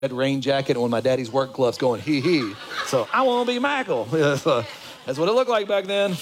red rain jacket and one of my daddy's work gloves going, hee hee. So I want to be Michael. That's what it looked like back then.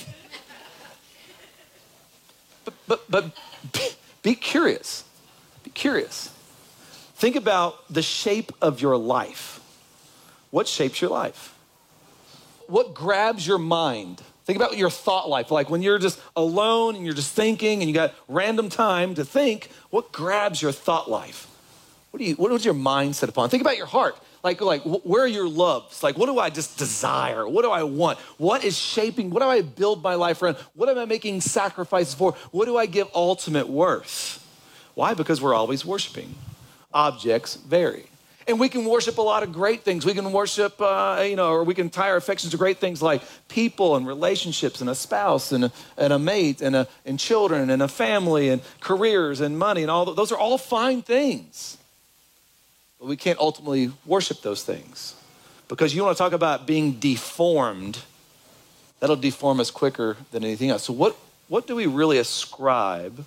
But be curious. Be curious. Think about the shape of your life. What shapes your life? What grabs your mind? Think about your thought life. Like when you're just alone and you're just thinking and you got random time to think, what grabs your thought life? What was your mind set upon? Think about your heart. Like where are your loves? Like, what do I just desire? What do I want? What is shaping? What do I build my life around? What am I making sacrifices for? What do I give ultimate worth? Why? Because we're always worshiping. Objects vary. And we can worship a lot of great things. We can worship, or we can tie our affections to great things like people and relationships and a spouse and a mate and children and a family and careers and money and all those are all fine things. But we can't ultimately worship those things because you want to talk about being deformed. That'll deform us quicker than anything else. So what do we really ascribe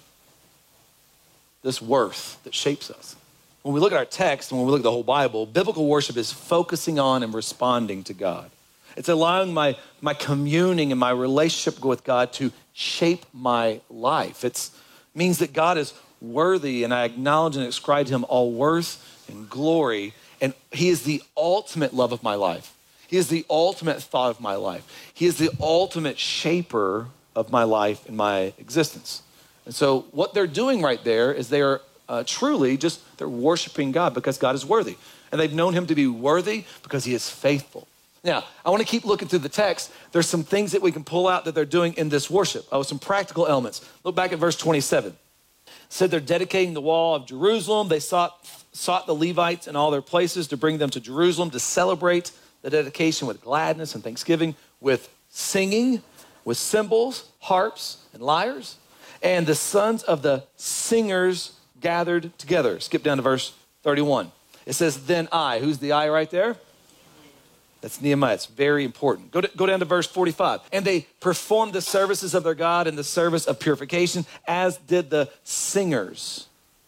this worth that shapes us? When we look at our text and when we look at the whole Bible, biblical worship is focusing on and responding to God. It's allowing my communing and my relationship with God to shape my life. It means that God is worthy and I acknowledge and ascribe to him all worth and glory. And he is the ultimate love of my life. He is the ultimate thought of my life. He is the ultimate shaper of my life and my existence. And so what they're doing right there is they are they're worshiping God because God is worthy. And they've known him to be worthy because he is faithful. Now, I want to keep looking through the text. There's some things that we can pull out that they're doing in this worship. Some practical elements. Look back at verse 27. It said they're dedicating the wall of Jerusalem. They sought the Levites in all their places to bring them to Jerusalem to celebrate the dedication with gladness and thanksgiving, with singing, with cymbals, harps, and lyres. And the sons of the singers gathered together. Skip down to verse 31. It says, then I. Who's the I right there? That's Nehemiah. It's very important. Go down to verse 45. And they performed the services of their God in the service of purification, as did the singers.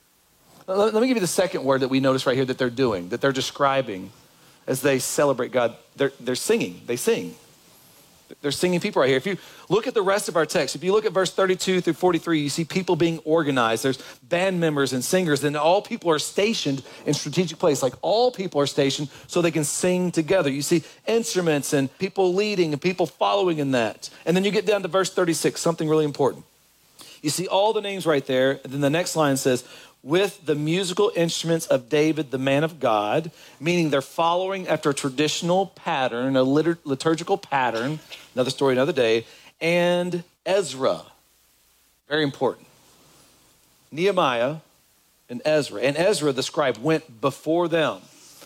Let me give you the second word that we notice right here that they're doing, that they're describing as they celebrate God. They're singing. They sing. They're singing people right here. If you look at the rest of our text, if you look at verse 32 through 43, you see people being organized. There's band members and singers, and all people are stationed in strategic place. Like all people are stationed so they can sing together. You see instruments and people leading and people following in that. And then you get down to verse 36, something really important. You see all the names right there. And then the next line says, with the musical instruments of David, the man of God, meaning they're following after a traditional pattern, a liturgical pattern, another story, another day, and Ezra, very important. Nehemiah and Ezra, the scribe, went before them.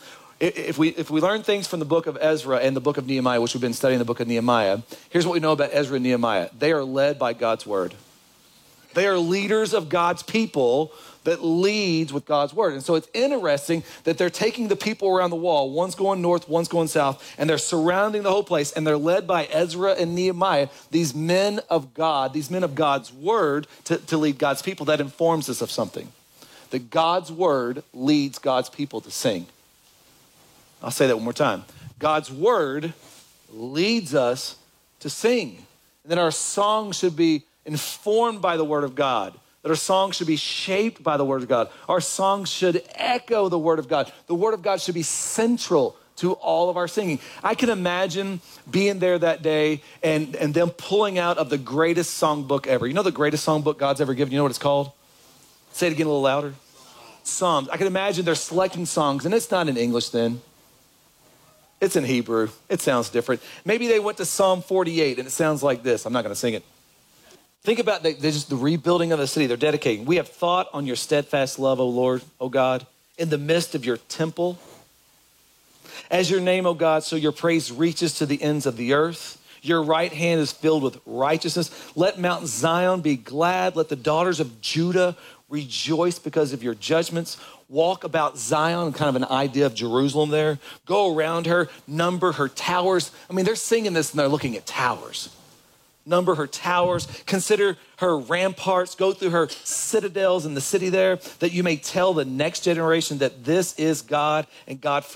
If we learn things from the book of Ezra and the book of Nehemiah, which we've been studying the book of Nehemiah, here's what we know about Ezra and Nehemiah. They are led by God's word. They are leaders of God's people that leads with God's word. And so it's interesting that they're taking the people around the wall. One's going north, one's going south, and they're surrounding the whole place, and they're led by Ezra and Nehemiah, these men of God, these men of God's word to lead God's people. That informs us of something, that God's word leads God's people to sing. I'll say that one more time. God's word leads us to sing. And then our song should be informed by the word of God. That our songs should be shaped by the word of God. Our songs should echo the word of God. The word of God should be central to all of our singing. I can imagine being there that day and them pulling out of the greatest songbook ever. You know the greatest songbook God's ever given? You know what it's called? Say it again a little louder. Psalms. I can imagine they're selecting songs, and it's not in English then. It's in Hebrew. It sounds different. Maybe they went to Psalm 48, and it sounds like this. I'm not going to sing it. Think about the rebuilding of the city. They're dedicating. We have thought on your steadfast love, O Lord, O God, in the midst of your temple. As your name, O God, so your praise reaches to the ends of the earth. Your right hand is filled with righteousness. Let Mount Zion be glad. Let the daughters of Judah rejoice because of your judgments. Walk about Zion, kind of an idea of Jerusalem there. Go around her, number her towers. I mean, they're singing this and they're looking at towers. number her towers, consider her ramparts, go through her citadels in the city there, that you may tell the next generation that this is God and God